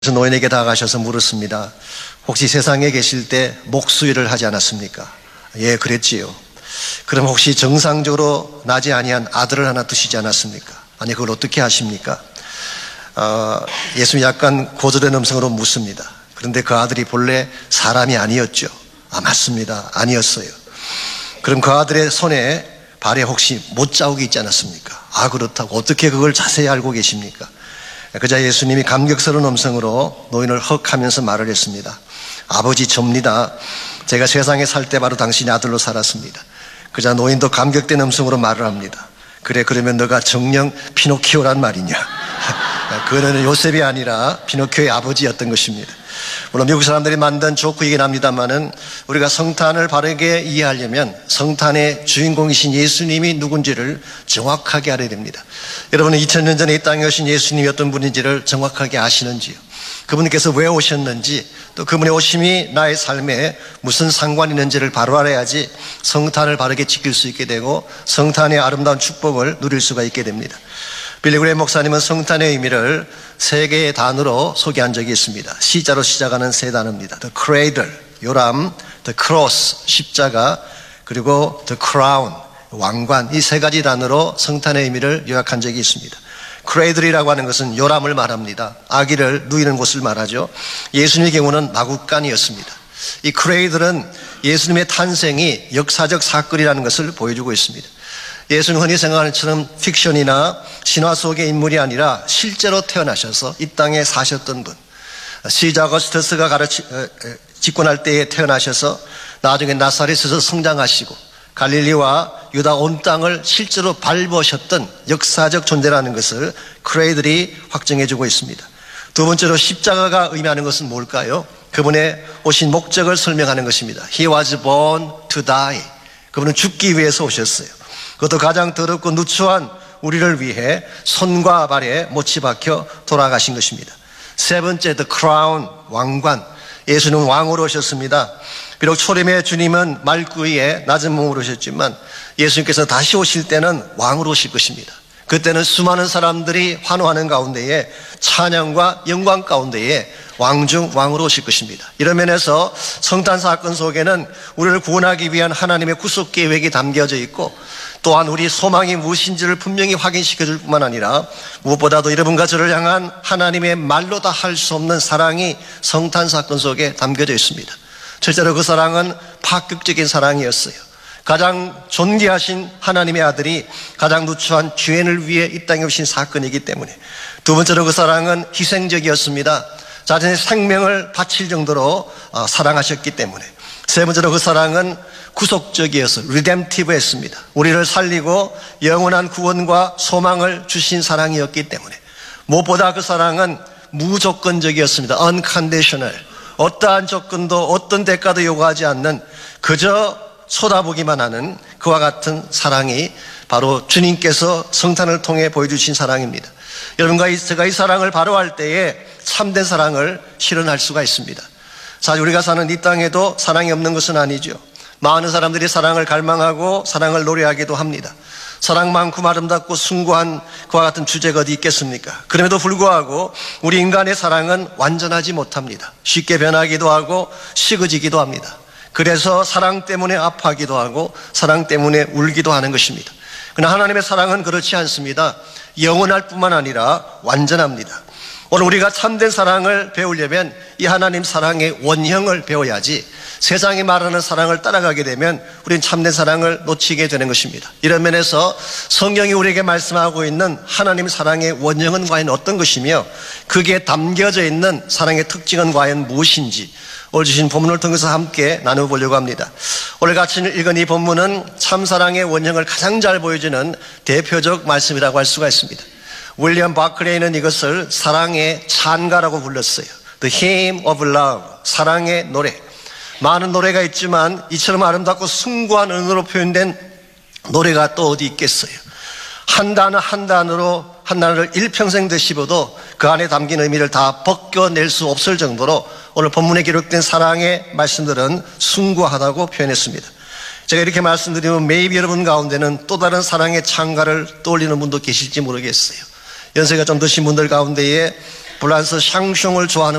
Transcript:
그래서 노인에게 다가가셔서 물었습니다. 혹시 세상에 계실 때 목수일을 하지 않았습니까? 예, 그랬지요. 그럼 혹시 정상적으로 나지 아니한 아들을 하나 두시지 않았습니까? 아니, 그걸 어떻게 하십니까? 예수님이 약간 고조된 음성으로 묻습니다. 그런데 그 아들이 본래 사람이 아니었죠. 맞습니다. 아니었어요. 그럼 그 아들의 손에 발에 혹시 못자국이 있지 않았습니까? 그렇다고 어떻게 그걸 자세히 알고 계십니까? 그자 예수님이 감격스러운 음성으로 노인을 헉 하면서 말을 했습니다. 아버지, 접니다. 제가 세상에 살 때 바로 당신의 아들로 살았습니다. 그자 노인도 감격된 음성으로 말을 합니다. 그래, 그러면 너가 정녕 피노키오란 말이냐? 그는 요셉이 아니라 피노키오의 아버지였던 것입니다. 물론 미국 사람들이 만든 조크이긴 합니다만은 우리가 성탄을 바르게 이해하려면 성탄의 주인공이신 예수님이 누군지를 정확하게 알아야 됩니다. 여러분은 2000년 전에 이 땅에 오신 예수님이 어떤 분인지를 정확하게 아시는지요? 그분께서 왜 오셨는지, 또 그분의 오심이 나의 삶에 무슨 상관이 있는지를 바로 알아야지 성탄을 바르게 지킬 수 있게 되고 성탄의 아름다운 축복을 누릴 수가 있게 됩니다. 빌리 그레이엄 목사님은 성탄의 의미를 세 개의 단어로 소개한 적이 있습니다. C자로 시작하는 세 단어입니다. The cradle, 요람, the cross, 십자가, 그리고 the crown, 왕관, 이 세 가지 단어로 성탄의 의미를 요약한 적이 있습니다. cradle이라고 하는 것은 요람을 말합니다. 아기를 누이는 곳을 말하죠. 예수님의 경우는 마구간이었습니다. 이 cradle은 예수님의 탄생이 역사적 사건이라는 것을 보여주고 있습니다. 예수는 흔히 생각하는 것처럼 픽션이나 신화 속의 인물이 아니라 실제로 태어나셔서 이 땅에 사셨던 분. 시저 어거스터스가 집권할 때에 태어나셔서 나중에 나사렛에서 성장하시고 갈릴리와 유다 온 땅을 실제로 밟으셨던 역사적 존재라는 것을 크레이들이 확정해주고 있습니다. 두 번째로 십자가가 의미하는 것은 뭘까요? 그분의 오신 목적을 설명하는 것입니다. He was born to die. 그분은 죽기 위해서 오셨어요. 그것도 가장 더럽고 누추한 우리를 위해 손과 발에 못이 박혀 돌아가신 것입니다. 세 번째, the crown, 왕관. 예수는 왕으로 오셨습니다. 비록 초림의 주님은 말구이에 낮은 몸으로 오셨지만 예수님께서 다시 오실 때는 왕으로 오실 것입니다. 그때는 수많은 사람들이 환호하는 가운데에 찬양과 영광 가운데에 왕중 왕으로 오실 것입니다. 이런 면에서 성탄 사건 속에는 우리를 구원하기 위한 하나님의 구속 계획이 담겨져 있고 또한 우리 소망이 무엇인지를 분명히 확인시켜 줄 뿐만 아니라 무엇보다도 여러분과 저를 향한 하나님의 말로 다 할 수 없는 사랑이 성탄 사건 속에 담겨져 있습니다. 실제로 그 사랑은 파격적인 사랑이었어요. 가장 존귀하신 하나님의 아들이 가장 누추한 죄인을 위해 이 땅에 오신 사건이기 때문에. 두 번째로 그 사랑은 희생적이었습니다. 자신의 생명을 바칠 정도로 사랑하셨기 때문에. 세 번째로 그 사랑은 구속적이어서 리뎀티브했습니다. 우리를 살리고 영원한 구원과 소망을 주신 사랑이었기 때문에. 무엇보다 그 사랑은 무조건적이었습니다. unconditional. 어떠한 조건도 어떤 대가도 요구하지 않는 그저 쳐다보기만 하는 그와 같은 사랑이 바로 주님께서 성탄을 통해 보여주신 사랑입니다. 여러분과 제가 이 사랑을 바로 할 때에 참된 사랑을 실현할 수가 있습니다. 사실 우리가 사는 이 땅에도 사랑이 없는 것은 아니죠. 많은 사람들이 사랑을 갈망하고 사랑을 노래하기도 합니다. 사랑만큼 아름답고 숭고한 그와 같은 주제가 어디 있겠습니까? 그럼에도 불구하고 우리 인간의 사랑은 완전하지 못합니다. 쉽게 변하기도 하고 식어지기도 합니다. 그래서 사랑 때문에 아파하기도 하고 사랑 때문에 울기도 하는 것입니다. 그러나 하나님의 사랑은 그렇지 않습니다. 영원할 뿐만 아니라 완전합니다. 오늘 우리가 참된 사랑을 배우려면 이 하나님 사랑의 원형을 배워야지 세상이 말하는 사랑을 따라가게 되면 우리는 참된 사랑을 놓치게 되는 것입니다. 이런 면에서 성경이 우리에게 말씀하고 있는 하나님 사랑의 원형은 과연 어떤 것이며 그게 담겨져 있는 사랑의 특징은 과연 무엇인지 오늘 주신 본문을 통해서 함께 나눠보려고 합니다. 오늘 같이 읽은 이 본문은 참사랑의 원형을 가장 잘 보여주는 대표적 말씀이라고 할 수가 있습니다. 윌리엄 바클레이는 이것을 사랑의 찬가라고 불렀어요. The hymn of love, 사랑의 노래. 많은 노래가 있지만 이처럼 아름답고 숭고한 언어로 표현된 노래가 또 어디 있겠어요. 한 단어 한 단어로 한 단어를 일평생 되씹어도 그 안에 담긴 의미를 다 벗겨낼 수 없을 정도로 오늘 본문에 기록된 사랑의 말씀들은 숭고하다고 표현했습니다. 제가 이렇게 말씀드리면 maybe 여러분 가운데는 또 다른 사랑의 찬가를 떠올리는 분도 계실지 모르겠어요. 연세가 좀 드신 분들 가운데에 불란서 샹숑을 좋아하는